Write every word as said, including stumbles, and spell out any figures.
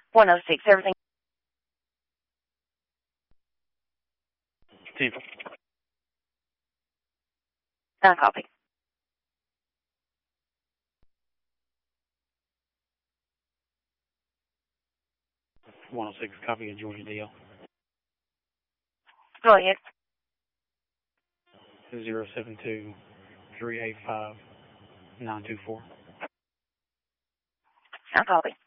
one oh six, everything. Team. Uh, copy. one oh six, copy of Georgia D L. Go ahead. zero seven two, three eight five, nine two four. Uh, copy.